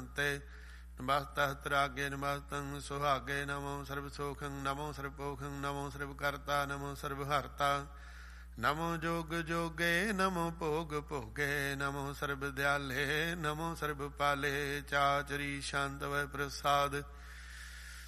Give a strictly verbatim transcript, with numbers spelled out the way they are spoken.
ਸੰਤੇ ਨਮਸਤः ਤਰਾਗੇ ਨਮਸਤੰ ਸੁਹਾਗੇ ਨਮੋ ਸਰਬ ਸੋਖੰ ਨਮੋ ਸਰਬ ਪੋਖੰ ਨਮੋ ਸਰਬ ਕਰਤਾ ਨਮੋ ਸਰਬ ਹਰਤਾ ਨਮੋ ਜੋਗ ਜੋਗੇ ਨਮੋ ਭੋਗ ਭੋਗੇ ਨਮੋ ਸਰਬ ਦਿਆਲੇ ਨਮੋ ਸਰਬ ਪਾਲੇ ਚਾਚਰੀ ਸ਼ਾਂਤ ਵੈ ਪ੍ਰਸਾਦ